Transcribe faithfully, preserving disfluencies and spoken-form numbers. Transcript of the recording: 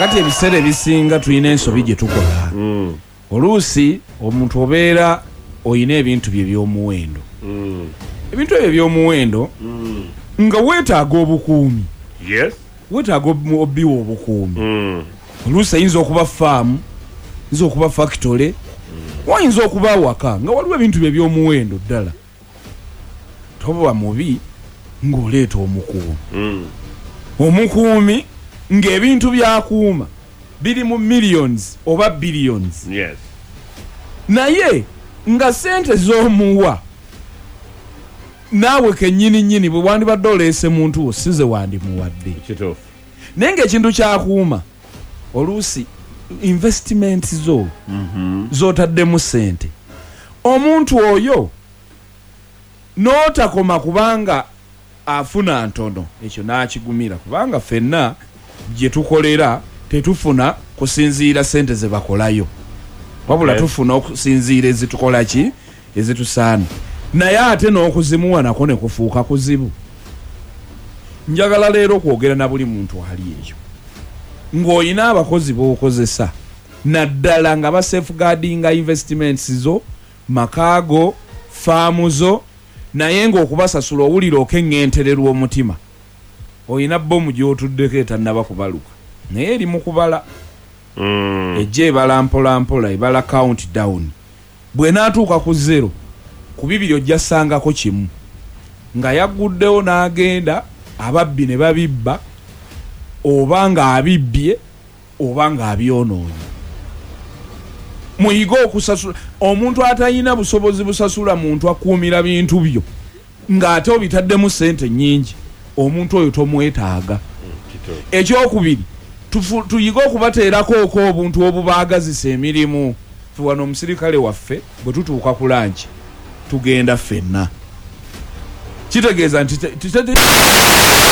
kakati ebiseera ebisinga tulina ensobi gye tukola mm. oluusi omuntu obeera oyina ebintu bye by'omuwendo mm. ebintu ebyo by'omuwendo mm. nga weetaaga obukuumi yes weetaaga obbiwa obukuumi mm. oluusi ayinza okuba faamu ayinza okuba factory mm. wayinza okuba awaka nga waliwo ebintu bye by'omuwendo ddala toba mubi ng'oleeta omukuumi mm. omukuumi ng'ebintu byakuuma biri mu millions oba billions yes naye nga sente z'omuwa naawe kennyini nnyini bwe wandibadde oleese muntu wo size wandimuwadde kituufu naye ng'ekintu kyakuuma oluusi investment zo mm-hmm. z'otaddemu sente omuntu oyo n'otakoma kubanga afuna ntono ekyo n'akigumira kubanga ffenna gye tukolera tetufuna kusinziira sente ze bakolayo wabula tufuna okusinziira ezitukola ki ezitusaana naye ate n'okuzimuwa nako ne kufuuka kuzibu. Njagala leero okwogera na buli muntu ali eyo ng'olina abakozi b'okozesa naddala nga ba safeguardinga investments zo makaago faamu zo naye ng'okubasasula owulira okeŋŋentererwa omutima olina bbomu gy'otuddeko etannaba kubaluka naye eri mu kubala mm. ejja ebala mpola mpola ebala countdown bwe naatuuka ku zero ku bibiri ojja ssangako kimu nga yagguddewo n'agenda ababbi ne babibba oba nga abibbye oba nga abyonoonye. Muyiga okusasula omuntu atalina busobozi busasula muntu akuumira bintu byo ng'ate obitaddemu sente nnyingi omuntu oyo tomwetaaga. mm. Ekyokubiri tuyiga okubateerako oko obuntu obubaagazisa emirimu fe wano omusirikale waffe bwe tutuuka ku lanki tugenda ffenna kitegeeza nti